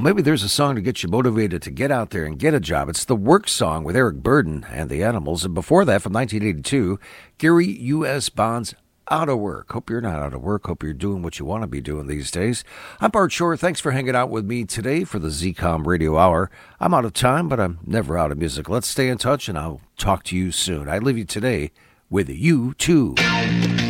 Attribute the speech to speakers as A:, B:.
A: maybe there's a song to get you motivated to get out there and get a job. It's the Work Song with Eric Burden and the Animals. And before that, from 1982, Gary U.S. Bond's Out of Work. Hope you're not out of work. Hope you're doing what you want to be doing these days. I'm Bart Shore. Thanks for hanging out with me today for the ZCOM Radio Hour. I'm out of time, but I'm never out of music. Let's stay in touch, and I'll talk to you soon. I leave you today with U2.